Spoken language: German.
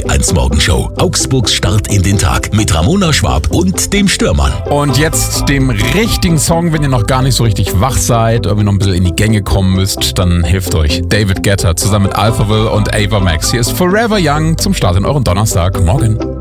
A1 Morgenshow. Augsburgs Start in den Tag mit Ramona Schwab und dem Stürmann. Und jetzt dem richtigen Song, wenn ihr noch gar nicht so richtig wach seid, irgendwie noch ein bisschen in die Gänge kommen müsst, dann hilft euch David Guetta zusammen mit Alphaville und Ava Max. Hier ist Forever Young zum Start in euren Donnerstag. Morgen.